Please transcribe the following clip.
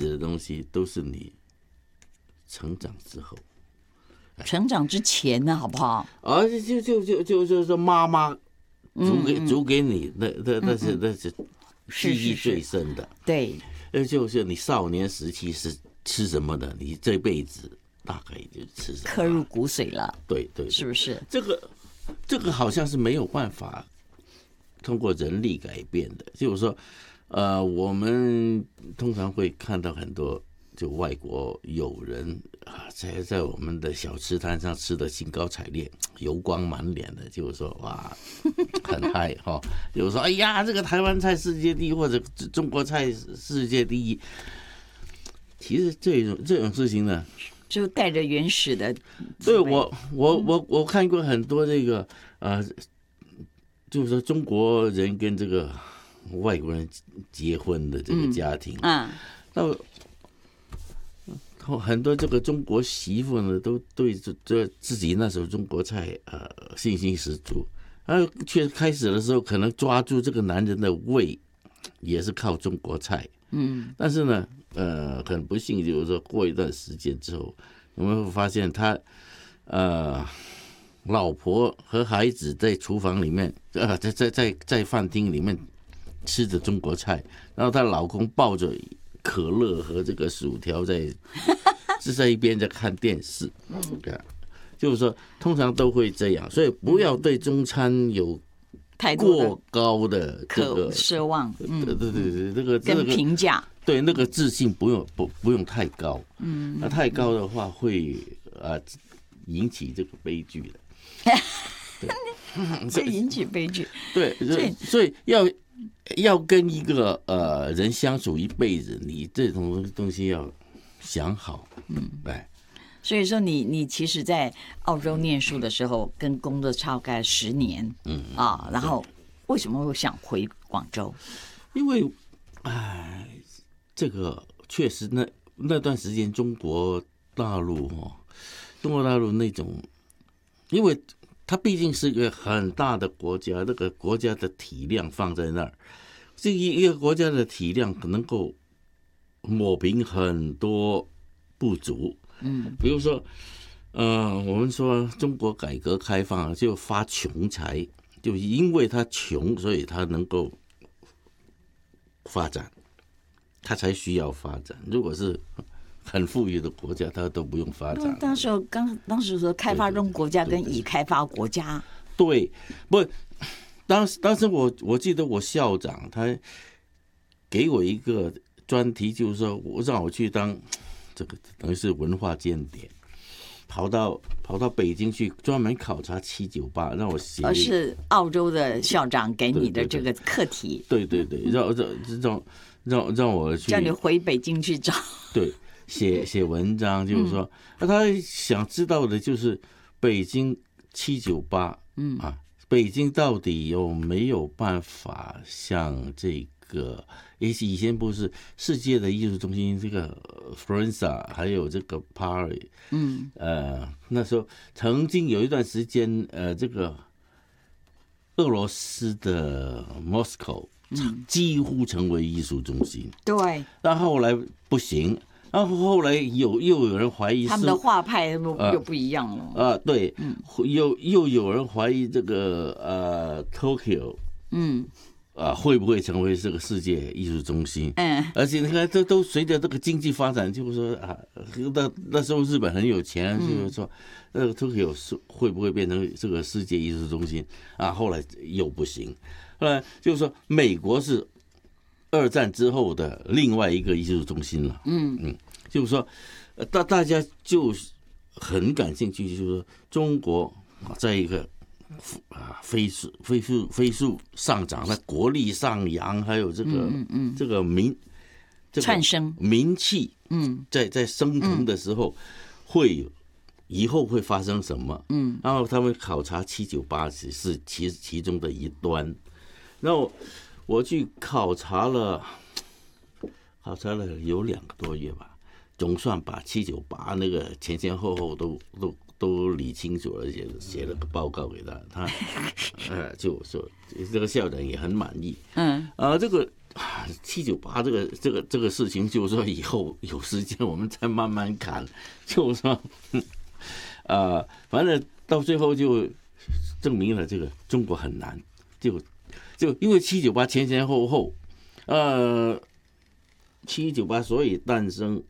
子的东西都是你成长之后， 成长之前呢，好不好？ 就是说妈妈煮给你，那是记忆最深的。 对， 就是你少年时期是吃什么的，你这辈子大概就吃什么， 刻入骨髓了。 对， 是不是？ 这个好像是没有办法通过人力改变的。就是说，我们通常会看到很多就外国友人啊，在我们的小吃摊上吃的兴高采烈、油光满脸的，就是说哇，很嗨哈。就是说，哎呀，这个台湾菜世界第一，或者中国菜世界第一。其实这种事情呢， 就带着原始的。 对，我看过很多这个就是说中国人跟这个外国人结婚的这个家庭，那很多这个中国媳妇呢，都对这自己那手中国菜信心十足，却开始的时候可能抓住这个男人的胃，也是靠中国菜，但是呢，很不幸，就是说过一段时间之后，我们会发现他老婆和孩子在厨房里面，在饭厅里面吃着中国菜，然后她老公抱着可乐和这个薯条在一边在看电视，就是说通常都会这样，所以不要对中餐有过高的这个奢望， 对，这个跟评价， 对那个自信不用太高，那太高的话会引起这个悲剧的， 会引起悲剧。 对，所以要跟一个人相处一辈子，你这种东西要想好，对。 所以说你其实，在澳洲念书的时候，跟工作差不多10年，然后为什么会想回广州？ 因为，这个确实那段时间中国大陆那种，因为它毕竟是一个很大的国家，那个国家的体量放在那儿，这一个国家的体量能够抹平很多不足。比如说，我们说中国改革开放就发穷财，就因为他穷，所以他能够发展，他才需要发展。如果是很富裕的国家，他都不用发展。 当时说开发中国家跟已开发国家， 对，不，当时我记得我校长他给我一个专题，就是说让我去当。这个等于是文化间谍，跑到北京去专门考察798，让我写。 是澳洲的校长给你的这个课题。 对，让我去， 叫你回北京去找。 对，写文章，就是说，他想知道的就是北京798，北京到底有没有办法像这个？以前不是世界的艺术中心，这个 Florensa 还有这个 Paris，那时候曾经有一段时间，这个俄罗斯的 Moscow 几乎成为艺术中心， 对， 但后来不行，然后后来又有人怀疑他们的画派又不一样了， 对，又有人怀疑这个Tokyo，会不会成为这个世界艺术中心？而且你看，这都随着这个经济发展，就是说那时候日本很有钱，就是说Tokyo 会不会变成这个世界艺术中心后来又不行，后来就是说美国是2战之后的另外一个艺术中心了，就是说大家就很感兴趣，就是说中国在一个。飞速上涨，那国力上扬，还有这个这个窜升名气，在升腾的时候，以后会发生什么？然后他们考察798是其中的一端，然后我去考察了有2个多月吧，总算把798那个前前后后都理清楚了，写了个报告给他，就说这个校长也很满意。这个 798这个事情，就是说以后有时间我们再慢慢看，就是说，反正到最后就证明了这个中国很难，就因为798前后后，798所以诞生，